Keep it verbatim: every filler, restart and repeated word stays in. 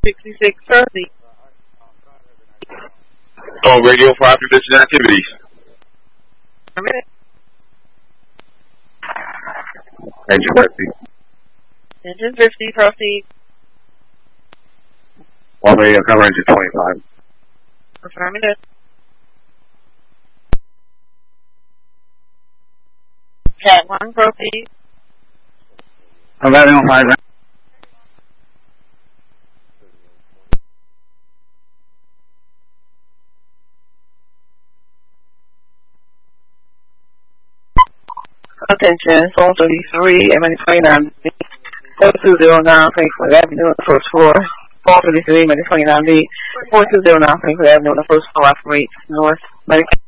sixty-six Thursday. On radio for opposition activities. A minute. Engine fifty. Engine fifty, proceed. One radio cover engine twenty-five. Affirmative. Cat one, proceed. eleven oh five. Attention, Zone thirty-three, M twenty-nine B, four two zero nine, Frankfurt Avenue on the first floor. four thirty-three, M twenty-nine B, four two zero nine, Frankfurt Avenue on the first floor, operates north.